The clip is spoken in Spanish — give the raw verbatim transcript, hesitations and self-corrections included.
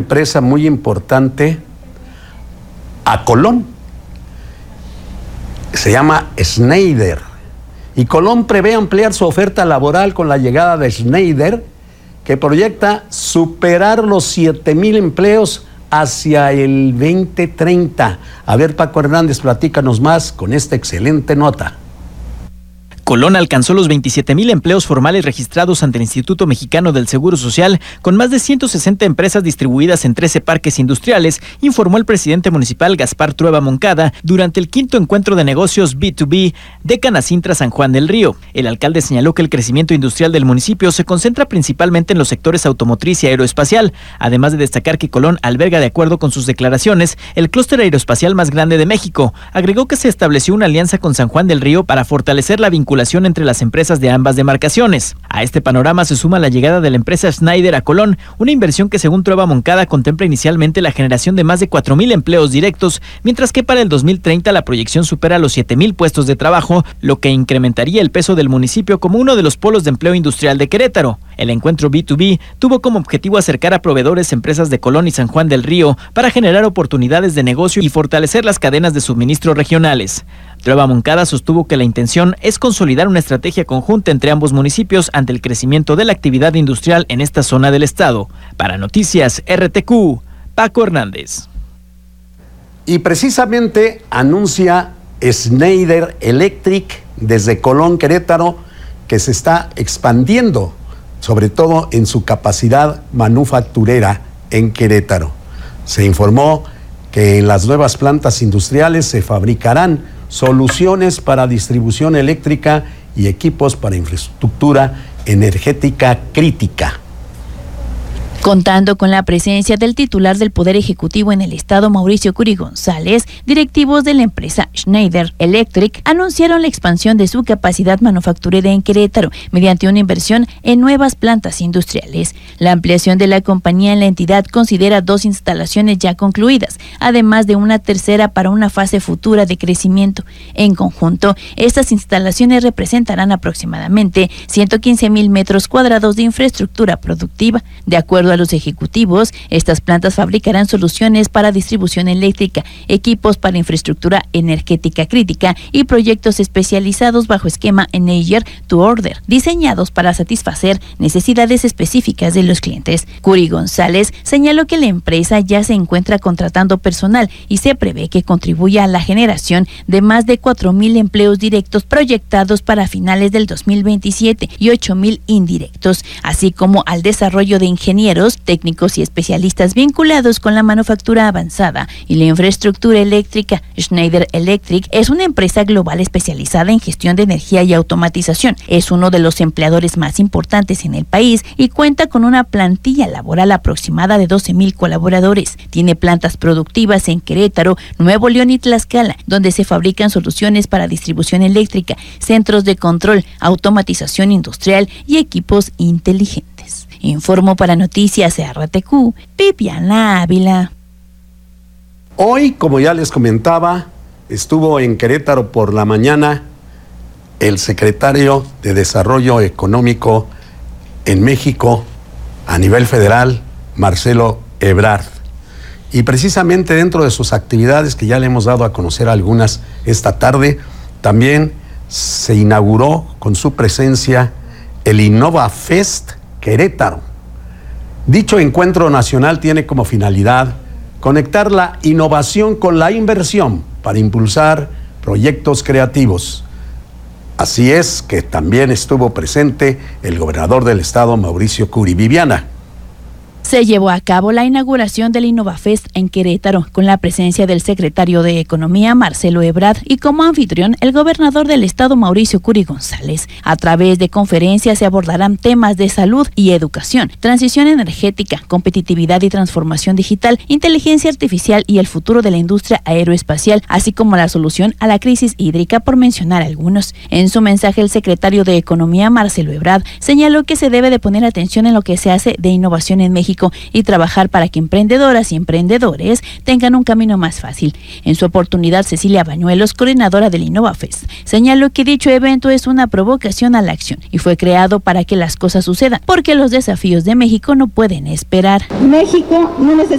empresa muy importante a Colón. Se llama Schneider. Y Colón prevé ampliar su oferta laboral con la llegada de Schneider, que proyecta superar los siete mil empleos hacia el veinte treinta. A ver, Paco Hernández, platícanos más con esta excelente nota. Colón alcanzó los veintisiete mil empleos formales registrados ante el Instituto Mexicano del Seguro Social, con más de ciento sesenta empresas distribuidas en trece parques industriales, informó el presidente municipal Gaspar Trueba Moncada durante el quinto encuentro de negocios B dos B de Canacintra San Juan del Río. El alcalde señaló que el crecimiento industrial del municipio se concentra principalmente en los sectores automotriz y aeroespacial, además de destacar que Colón alberga, de acuerdo con sus declaraciones, el clúster aeroespacial más grande de México. Agregó que se estableció una alianza con San Juan del Río para fortalecer la vinculación entre las empresas de ambas demarcaciones. A este panorama se suma la llegada de la empresa Schneider a Colón, una inversión que según Trueba Moncada contempla inicialmente la generación de más de cuatro mil empleos directos, mientras que para el dos mil treinta la proyección supera los siete mil puestos de trabajo, lo que incrementaría el peso del municipio como uno de los polos de empleo industrial de Querétaro. El encuentro B dos B tuvo como objetivo acercar a proveedores, empresas de Colón y San Juan del Río para generar oportunidades de negocio y fortalecer las cadenas de suministro regionales. Trueba Moncada sostuvo que la intención es consolidar una estrategia conjunta entre ambos municipios ante el crecimiento de la actividad industrial en esta zona del estado. Para Noticias R T Q, Paco Hernández. Y precisamente anuncia Schneider Electric desde Colón, Querétaro, que se está expandiendo, sobre todo en su capacidad manufacturera en Querétaro. Se informó que en las nuevas plantas industriales se fabricarán soluciones para distribución eléctrica y equipos para infraestructura energética crítica. Contando con la presencia del titular del Poder Ejecutivo en el estado, Mauricio Curi González, directivos de la empresa Schneider Electric anunciaron la expansión de su capacidad manufacturera en Querétaro mediante una inversión en nuevas plantas industriales. La ampliación de la compañía en la entidad considera dos instalaciones ya concluidas, además de una tercera para una fase futura de crecimiento. En conjunto, estas instalaciones representarán aproximadamente ciento quince mil metros cuadrados de infraestructura productiva. De acuerdo a los ejecutivos, estas plantas fabricarán soluciones para distribución eléctrica, equipos para infraestructura energética crítica y proyectos especializados bajo esquema Enabler to Order, diseñados para satisfacer necesidades específicas de los clientes. Curi González señaló que la empresa ya se encuentra contratando personal y se prevé que contribuya a la generación de más de cuatro mil empleos directos proyectados para finales del dos mil veintisiete y ocho mil indirectos, así como al desarrollo de ingenieros, técnicos y especialistas vinculados con la manufactura avanzada y la infraestructura eléctrica. Schneider Electric es una empresa global especializada en gestión de energía y automatización. Es uno de los empleadores más importantes en el país y cuenta con una plantilla laboral aproximada de doce mil colaboradores. Tiene plantas productivas en Querétaro, Nuevo León y Tlaxcala, donde se fabrican soluciones para distribución eléctrica, centros de control, automatización industrial y equipos inteligentes. Informo para Noticias R T Q, Pipiana Ávila. Hoy, como ya les comentaba, estuvo en Querétaro por la mañana el secretario de Desarrollo Económico en México a nivel federal, Marcelo Ebrard. Y precisamente dentro de sus actividades, que ya le hemos dado a conocer algunas esta tarde, también se inauguró con su presencia el Innova Fest Querétaro. Dicho encuentro nacional tiene como finalidad conectar la innovación con la inversión para impulsar proyectos creativos. Así es que también estuvo presente el gobernador del estado, Mauricio Curi. Viviana. Se llevó a cabo la inauguración del InnovaFest en Querétaro, con la presencia del secretario de Economía, Marcelo Ebrard, y como anfitrión, el gobernador del estado, Mauricio Curi González. A través de conferencias se abordarán temas de salud y educación, transición energética, competitividad y transformación digital, inteligencia artificial y el futuro de la industria aeroespacial, así como la solución a la crisis hídrica, por mencionar algunos. En su mensaje, el secretario de Economía, Marcelo Ebrard, señaló que se debe de poner atención en lo que se hace de innovación en México y trabajar para que emprendedoras y emprendedores tengan un camino más fácil. En su oportunidad, Cecilia Bañuelos, coordinadora del InnovaFest, señaló que dicho evento es una provocación a la acción y fue creado para que las cosas sucedan, porque los desafíos de México no pueden esperar. México no necesita